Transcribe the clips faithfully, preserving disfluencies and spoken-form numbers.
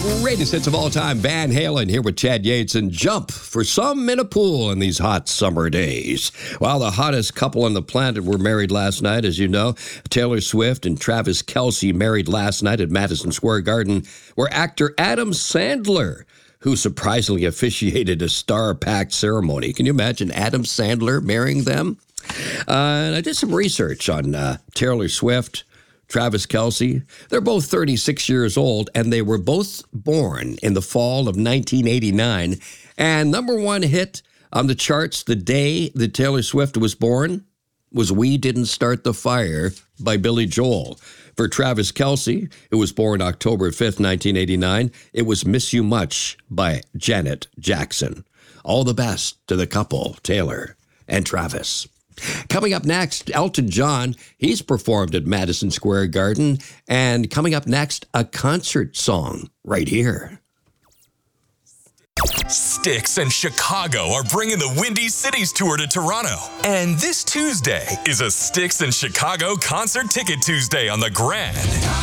Greatest hits of all time, Van Halen here with Chad Yates and Jump for some in a pool in these hot summer days. Well, the hottest couple on the planet were married last night, as you know. Taylor Swift and Travis Kelce married last night at Madison Square Garden, where actor Adam Sandler, who surprisingly officiated a star-packed ceremony. Can you imagine Adam Sandler marrying them? Uh, and I did some research on uh, Taylor Swift, Travis Kelce. They're both thirty-six years old, and they were both born in the fall of nineteen eighty-nine. And number one hit on the charts the day that Taylor Swift was born was We Didn't Start the Fire by Billy Joel. For Travis Kelce, who was born October fifth, nineteen eighty-nine, it was Miss You Much by Janet Jackson. All the best to the couple, Taylor and Travis. Coming up next, Elton John. He's performed at Madison Square Garden. And coming up next, a concert song right here. Styx and Chicago are bringing the Windy Cities Tour to Toronto. And this Tuesday is a Styx and Chicago Concert Ticket Tuesday on the Grand.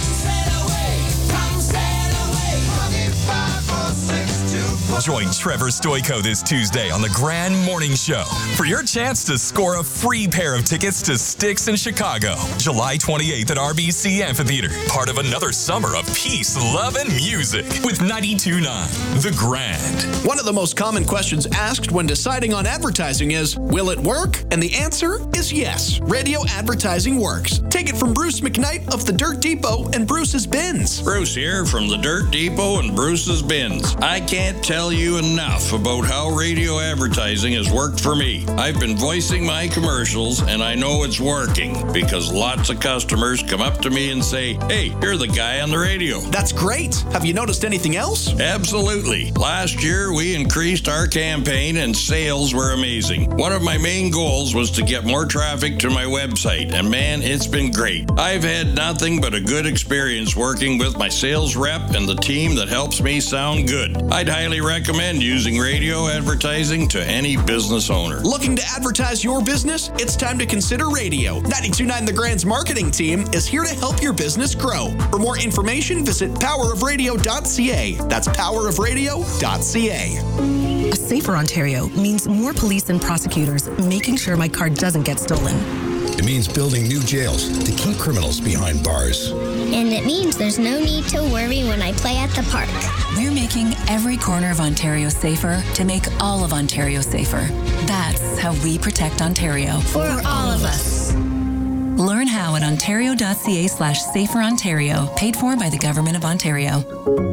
Join Trevor Stoyko this Tuesday on the Grand Morning Show for your chance to score a free pair of tickets to Styx in Chicago, July twenty-eighth at R B C Amphitheater. Part of another summer of peace, love, and music with ninety-two point nine The Grand. One of the most common questions asked when deciding on advertising is, will it work? And the answer is yes. Radio advertising works. Take it from Bruce McKnight of the Dirt Depot and Bruce's Bins. Bruce here from the Dirt Depot and Bruce's Bins. I can't tell you enough about how radio advertising has worked for me. I've been voicing my commercials and I know it's working because lots of customers come up to me and say, hey, you're the guy on the radio. That's great. Have you noticed anything else? Absolutely. Last year we increased our campaign and sales were amazing. One of my main goals was to get more traffic to my website, and man, it's been great. I've had nothing but a good experience working with my sales rep and the team that helps me sound good. I'd highly recommend using radio advertising to any business owner. Looking to advertise your business? It's time to consider radio. ninety-two point nine The Grand's marketing team is here to help your business grow. For more information, visit power of radio dot c a. That's power of radio dot c a. A safer Ontario means more police and prosecutors making sure my car doesn't get stolen. It means building new jails to keep criminals behind bars. And it means there's no need to worry when I play at the park. We're making every corner of Ontario safer to make all of Ontario safer. That's how we protect Ontario. For all of us. Learn how at ontario dot c a slash safer Ontario, paid for by the Government of Ontario.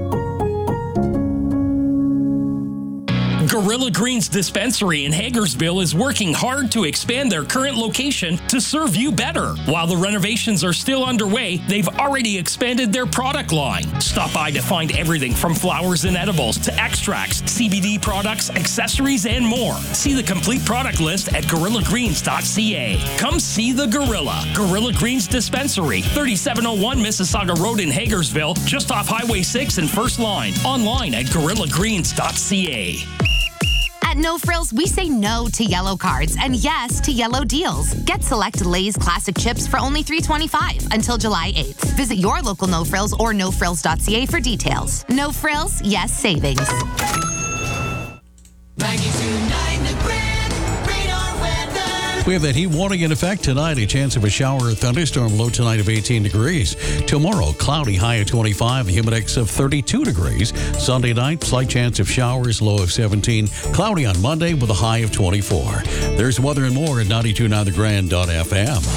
Gorilla Greens Dispensary in Hagersville is working hard to expand their current location to serve you better. While the renovations are still underway, they've already expanded their product line. Stop by to find everything from flowers and edibles to extracts, C B D products, accessories, and more. See the complete product list at gorilla greens dot c a. Come see the Gorilla. Gorilla Greens Dispensary, thirty-seven oh one Mississauga Road in Hagersville, just off Highway six and First Line. Online at gorilla greens dot c a. At No Frills, we say no to yellow cards and yes to yellow deals. Get select Lay's classic chips for only three dollars and twenty-five cents until July eighth. Visit your local No Frills or no frills dot c a for details. No Frills, yes savings. ninety-two point nine The Grand Radar Weather. We have that heat warning in effect tonight. A chance of a shower or thunderstorm. Low tonight of eighteen degrees. Tomorrow, cloudy, high of twenty-five. A humidex of thirty-two degrees. Sunday night, slight chance of showers. Low of seventeen. Cloudy on Monday with a high of twenty-four. There's weather and more at ninety-two point nine the grand dot f m.